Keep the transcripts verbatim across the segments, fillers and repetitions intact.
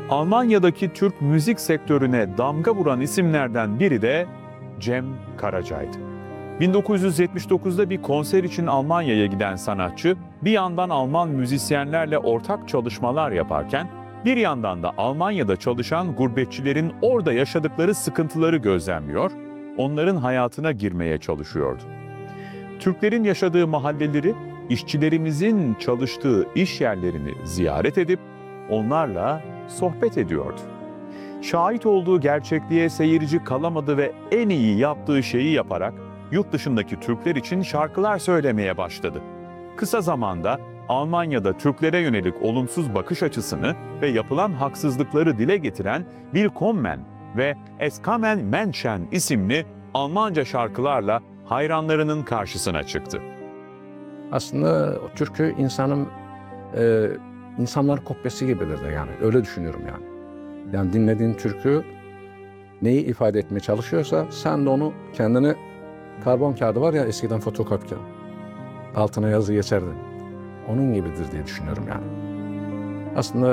Almanya'daki Türk müzik sektörüne damga vuran isimlerden biri de Cem Karaca'ydı. bin dokuz yüz yetmiş dokuzda bir konser için Almanya'ya giden sanatçı, bir yandan Alman müzisyenlerle ortak çalışmalar yaparken, bir yandan da Almanya'da çalışan gurbetçilerin orada yaşadıkları sıkıntıları gözlemliyor, onların hayatına girmeye çalışıyordu. Türklerin yaşadığı mahalleleri, işçilerimizin çalıştığı iş yerlerini ziyaret edip onlarla sohbet ediyordu. Şahit olduğu gerçekliğe seyirci kalamadı ve en iyi yaptığı şeyi yaparak yurt dışındaki Türkler için şarkılar söylemeye başladı. Kısa zamanda Almanya'da Türklere yönelik olumsuz bakış açısını ve yapılan haksızlıkları dile getiren Willkommen ve Es kommen Menschen isimli Almanca şarkılarla hayranlarının karşısına çıktı. Aslında o türkü insanın e, insanların kopyası gibidir de yani. Öyle düşünüyorum yani. Yani dinlediğin türkü neyi ifade etmeye çalışıyorsa sen de onu kendini karbon kağıdı var ya eskiden fotokopi kağıdı. Altına yazı geçerdi. Onun gibidir diye düşünüyorum yani. Aslında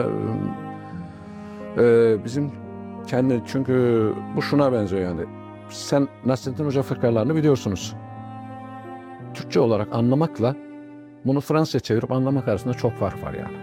e, bizim kendi çünkü bu şuna benziyor yani. Sen Nasrettin Hoca fıkralarını biliyorsunuz. Türkçe olarak anlamakla bunu Fransızca çevirip anlamak arasında çok fark var yani.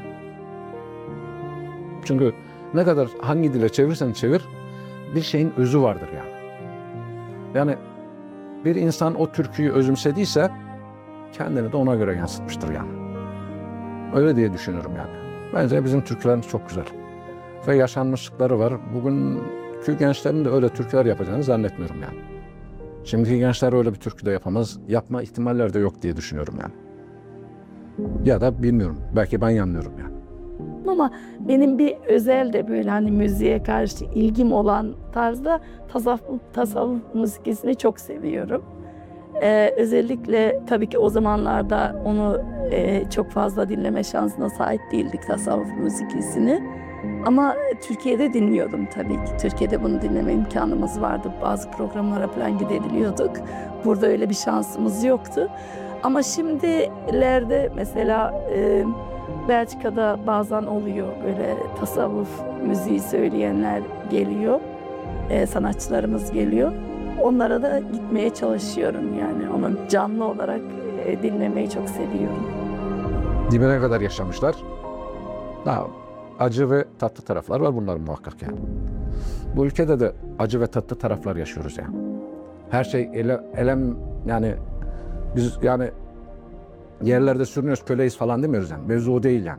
Çünkü ne kadar hangi dile çevirsen çevir bir şeyin özü vardır yani. Yani bir insan o türküyü özümsediyse kendini de ona göre yansıtmıştır yani. Öyle diye düşünüyorum yani. Bence bizim türkülerimiz çok güzel. Ve yaşanmışlıkları var. Bugünkü gençlerin de öyle türküler yapacağını zannetmiyorum yani. Şimdiki gençler öyle bir türkü de yapamaz. Yapma ihtimalleri de yok diye düşünüyorum yani. Ya da bilmiyorum. Belki ben yanılıyorum yani. Ama benim bir özel de böyle hani müziğe karşı ilgim olan tarzda tasavvuf, tasavvuf müzikisini çok seviyorum. Ee, özellikle tabii ki o zamanlarda onu e, çok fazla dinleme şansına sahip değildik tasavvuf müzikisini. Ama Türkiye'de dinliyordum tabii ki. Türkiye'de bunu dinleme imkanımız vardı. Bazı programlara falan gidebiliyorduk. Burada öyle bir şansımız yoktu. Ama şimdilerde mesela e, Belçika'da bazen oluyor böyle tasavvuf müziği söyleyenler geliyor. E, sanatçılarımız geliyor. Onlara da gitmeye çalışıyorum yani. Onu canlı olarak e, dinlemeyi çok seviyorum. Dibine kadar yaşamışlar. Daha acı ve tatlı taraflar var bunların muhakkak yani. Bu ülkede de acı ve tatlı taraflar yaşıyoruz yani. Her şey ele, elem yani biz yani yerlerde sürünüyoruz, köleyiz falan demiyoruz yani. Mevzu o değil yani.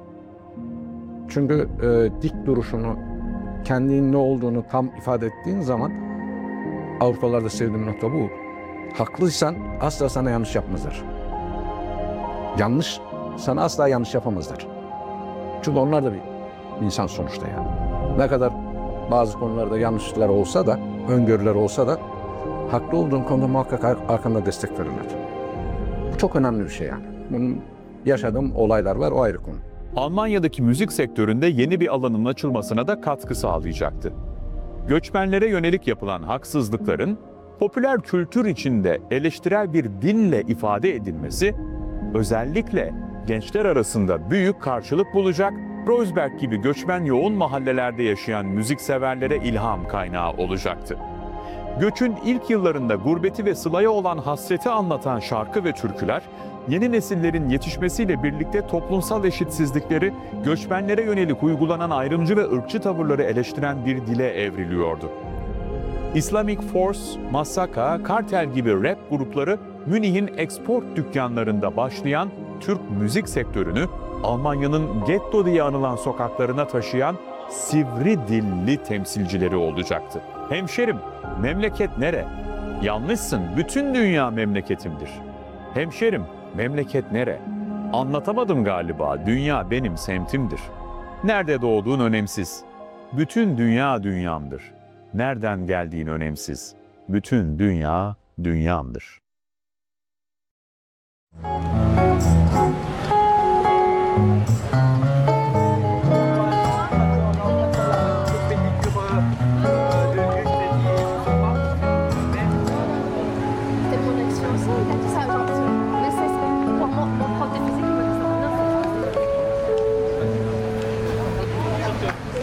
Çünkü e, dik duruşunu, kendinin ne olduğunu tam ifade ettiğin zaman Avrupalılarda sevdiğim nokta bu. Haklıysan asla sana yanlış yapmazlar. Yanlış, sana asla yanlış yapamazlar. Çünkü onlar da bir insan sonuçta yani. Ne kadar bazı konularda yanlışlıklar olsa da, öngörüler olsa da haklı olduğun konuda muhakkak arkanda destek verirler. Bu çok önemli bir şey yani. Bunun yaşadığım olaylar var, o ayrı konu. Almanya'daki müzik sektöründe yeni bir alanın açılmasına da katkı sağlayacaktı. Göçmenlere yönelik yapılan haksızlıkların popüler kültür içinde eleştirel bir dille ifade edilmesi, özellikle gençler arasında büyük karşılık bulacak, Kreuzberg gibi göçmen yoğun mahallelerde yaşayan müzikseverlere ilham kaynağı olacaktı. Göçün ilk yıllarında gurbeti ve sılaya olan hasreti anlatan şarkı ve türküler, yeni nesillerin yetişmesiyle birlikte toplumsal eşitsizlikleri, göçmenlere yönelik uygulanan ayrımcı ve ırkçı tavırları eleştiren bir dile evriliyordu. Islamic Force, Massaka, Kartel gibi rap grupları Münih'in export dükkanlarında başlayan Türk müzik sektörünü Almanya'nın getto diye anılan sokaklarına taşıyan sivri dilli temsilcileri olacaktı. Hemşerim, memleket nere? Yanlışsın, bütün dünya memleketimdir. Hemşerim, memleket nere? Anlatamadım galiba, dünya benim semtimdir. Nerede doğduğun önemsiz. Bütün dünya dünyamdır. Nereden geldiğin önemsiz. Bütün dünya dünyamdır.